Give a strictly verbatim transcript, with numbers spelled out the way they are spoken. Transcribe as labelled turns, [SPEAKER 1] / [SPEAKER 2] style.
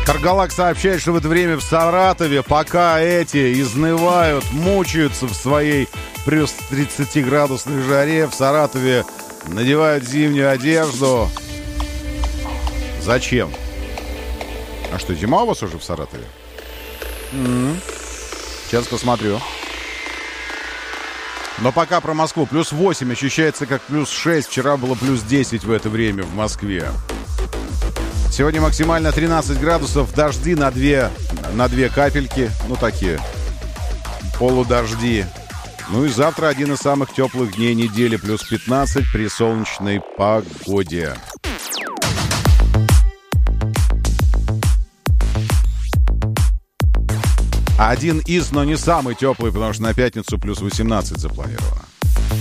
[SPEAKER 1] Таргалак сообщает, что в это время в Саратове пока эти изнывают, мучаются в своей плюс тридцатиградусной жаре. В Саратове надевают зимнюю одежду. Зачем? А что, зима у вас уже в Саратове? Mm-hmm. Сейчас посмотрю. Но пока про Москву. Плюс восемь ощущается как плюс шесть. Вчера было плюс десять в это время в Москве. Сегодня максимально тринадцать градусов. Дожди на две, на две капельки. Ну, такие полудожди. Ну и завтра один из самых теплых дней недели. Плюс пятнадцать при солнечной погоде. Один из, но не самый теплый, потому что на пятницу плюс восемнадцать запланировано.